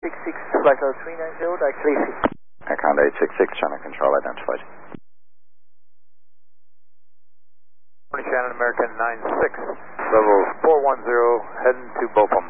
866, flight level 390, direct to AC. Aircon 866, channel control identified. Shannon American 96, level 410, heading to Beaufort.